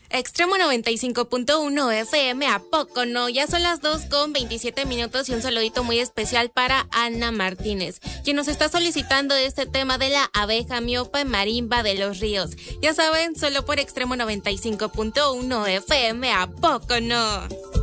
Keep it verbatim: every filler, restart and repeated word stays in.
Extremo noventa y cinco punto uno F M, ¿a poco no? Ya son las dos con veintisiete minutos y un saludito muy especial para Ana Martínez, quien nos está solicitando este tema de la abeja miope marimba de los ríos. Ya saben, solo por Extremo noventa y cinco punto uno F M, ¿a poco no?